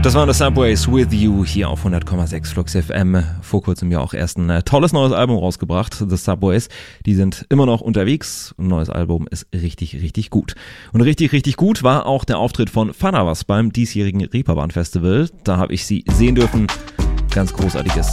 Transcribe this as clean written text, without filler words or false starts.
Das waren The Subways with You hier auf 100,6 Flux FM. Vor kurzem ja auch erst ein tolles neues Album rausgebracht, The Subways. Die sind immer noch unterwegs. Ein neues Album ist richtig, richtig gut. Und richtig, richtig gut war auch der Auftritt von Fanawas beim diesjährigen Reeperbahn Festival. Da habe ich sie sehen dürfen. Ganz großartiges